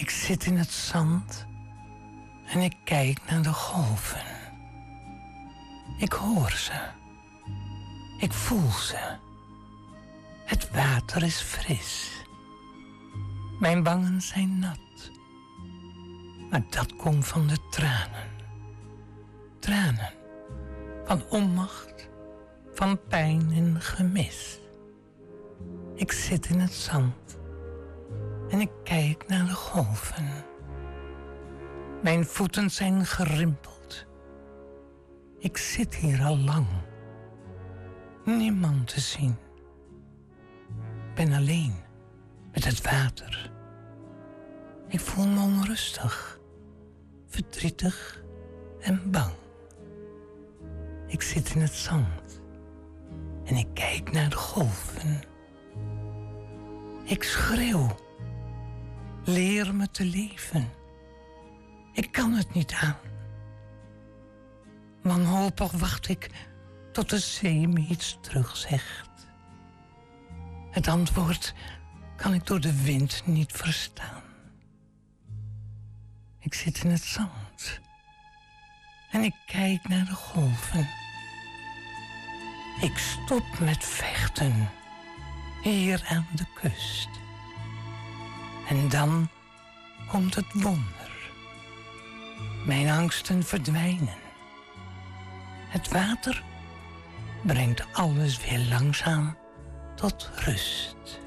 Ik zit in het zand en ik kijk naar de golven. Ik hoor ze. Ik voel ze. Het water is fris. Mijn wangen zijn nat. Maar dat komt van de tranen. Tranen van onmacht, van pijn en gemis. Ik zit in het zand en ik kijk naar de golven. Mijn voeten zijn gerimpeld. Ik zit hier al lang. Niemand te zien. Ik ben alleen met het water. Ik voel me onrustig, verdrietig en bang. Ik zit in het zand en ik kijk naar de golven. Ik schreeuw, leer me te leven. Ik kan het niet aan. Wanhopig wacht ik tot de zee me iets terugzegt. Het antwoord kan ik door de wind niet verstaan. Ik zit in het zand en ik kijk naar de golven. Ik stop met vechten hier aan de kust. En dan komt het wonder. Mijn angsten verdwijnen. Het water brengt alles weer langzaam tot rust.